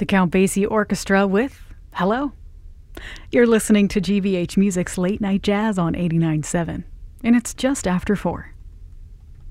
The Count Basie Orchestra with Hello. You're listening to GVH Music's Late Night Jazz on 89.7, and it's just after 4.